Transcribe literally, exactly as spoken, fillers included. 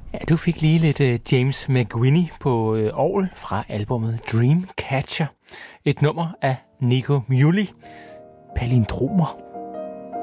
Ja, du fik lige lidt uh, James McWhinney på uh, orgel fra albumet Dreamcatcher. Et nummer af Nico Muhly, Palindromer.